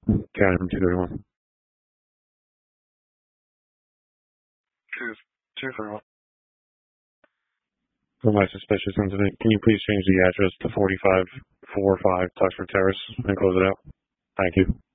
County from 231. Cheers. Cheers, everyone. For my suspicious incident, can you please change the address to 4545 Tuxford Terrace and close it out? Thank you.